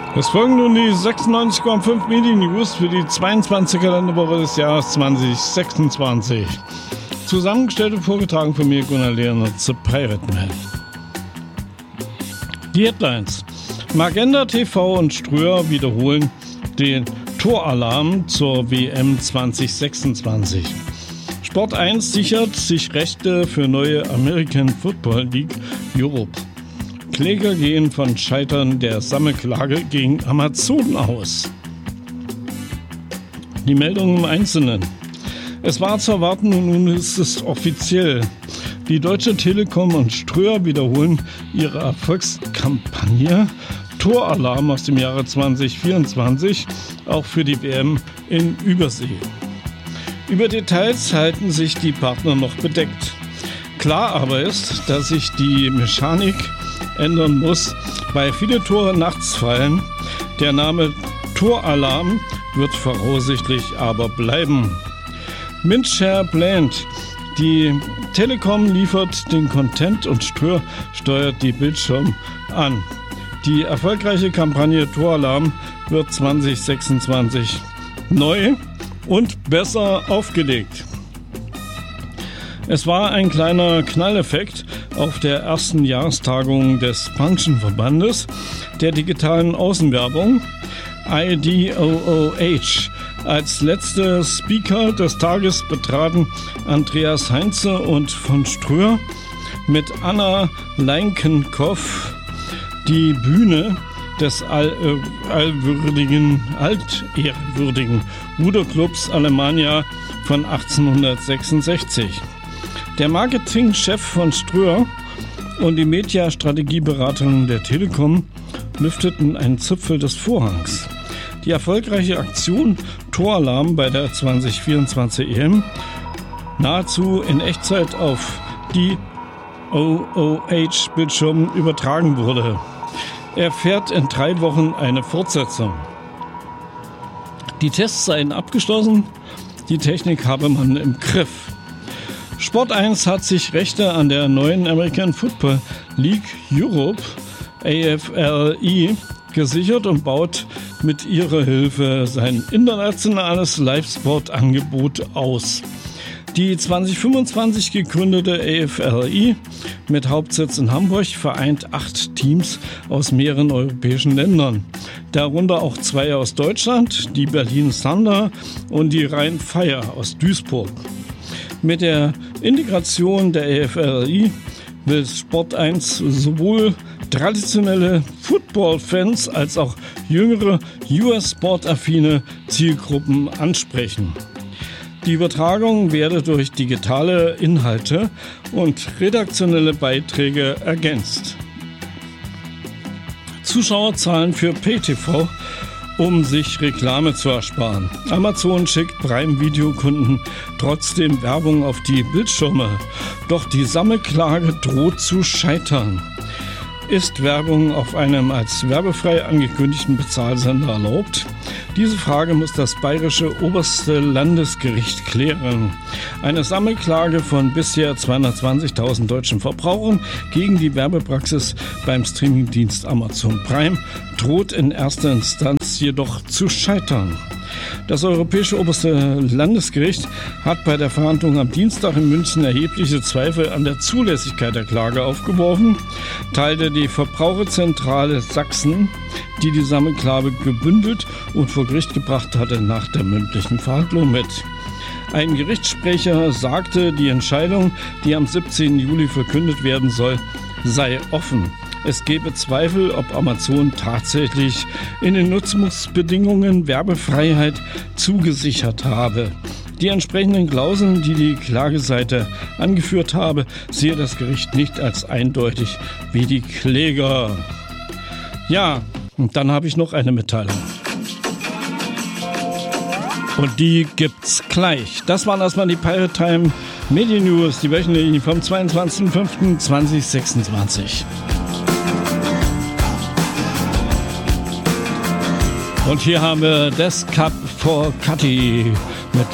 Es folgen nun die 96,5 Medien-News für die 22. Kalenderwoche des Jahres 2026. Zusammengestellt und vorgetragen von mir, Gunnar Leonard, The Pirate Man. Die Headlines. Magenta TV und Ströer wiederholen den Toralarm zur WM 2026. Sport 1 sichert sich Rechte für neue American Football League Europe. Kläger gehen von Scheitern der Sammelklage gegen Amazon aus. Die Meldungen im Einzelnen. Es war zu erwarten und nun ist es offiziell. Die Deutsche Telekom und Ströer wiederholen ihre Erfolgskampagne Toralarm aus dem Jahre 2024 auch für die WM in Übersee. Über Details halten sich die Partner noch bedeckt. Klar aber ist, dass sich die Mechanik ändern muss, weil viele Tore nachts fallen. Der Name Toralarm wird voraussichtlich aber bleiben. Mindshare Blend. Die Telekom liefert den Content und Ströer steuert die Bildschirme an. Die erfolgreiche Kampagne Toralarm wird 2026 neu und besser aufgelegt. Es war ein kleiner Knalleffekt auf der ersten Jahrestagung des Branchenverbandes der digitalen Außenwerbung IDOOH. Als letzte Speaker des Tages betraten Andreas Heinze und von Ströer mit Anna Leinkenkopf die Bühne des altehrwürdigen Ruderclubs Alemannia von 1866. Der Marketingchef von Ströer und die Mediastrategieberaterin der Telekom lüfteten einen Zipfel des Vorhangs. Die erfolgreiche Aktion Toralarm bei der 2024 EM nahezu in Echtzeit auf die OOH-Bildschirmen übertragen wurde. Erfährt in 3 Wochen eine Fortsetzung. Die Tests seien abgeschlossen, die Technik habe man im Griff. Sport 1 hat sich Rechte an der neuen American Football League Europe, AFLE, gesichert und baut mit ihrer Hilfe sein internationales Live-Sport-Angebot aus. Die 2025 gegründete AFLE mit Hauptsitz in Hamburg vereint 8 Teams aus mehreren europäischen Ländern, darunter auch 2 aus Deutschland, die Berlin Thunder und die Rhein-Fire aus Duisburg. Mit der Integration der AFLE will Sport 1 sowohl traditionelle Football-Fans als auch jüngere US-Sport-affine Zielgruppen ansprechen. Die Übertragung werde durch digitale Inhalte und redaktionelle Beiträge ergänzt. Zuschauerzahlen für PayTV, um sich Reklame zu ersparen. Amazon schickt Prime-Video-Kunden trotzdem Werbung auf die Bildschirme. Doch die Sammelklage droht zu scheitern. Ist Werbung auf einem als werbefrei angekündigten Bezahlsender erlaubt? Diese Frage muss das bayerische oberste Landesgericht klären. Eine Sammelklage von bisher 220.000 deutschen Verbrauchern gegen die Werbepraxis beim Streamingdienst Amazon Prime droht in erster Instanz jedoch zu scheitern. Das Europäische Oberste Landesgericht hat bei der Verhandlung am Dienstag in München erhebliche Zweifel an der Zulässigkeit der Klage aufgeworfen, teilte die Verbraucherzentrale Sachsen, die die Sammelklage gebündelt und vor Gericht gebracht hatte, nach der mündlichen Verhandlung mit. Ein Gerichtssprecher sagte, die Entscheidung, die am 17. Juli verkündet werden soll, sei offen. Es gebe Zweifel, ob Amazon tatsächlich in den Nutzungsbedingungen Werbefreiheit zugesichert habe. Die entsprechenden Klauseln, die die Klageseite angeführt habe, sehe das Gericht nicht als eindeutig wie die Kläger. Ja, und dann habe ich noch eine Mitteilung. Und die gibt's gleich. Das waren erstmal die Pirate Time Medien News, die wöchentlichen vom 22.05.2026. Und hier haben wir Death Cup for Cutty.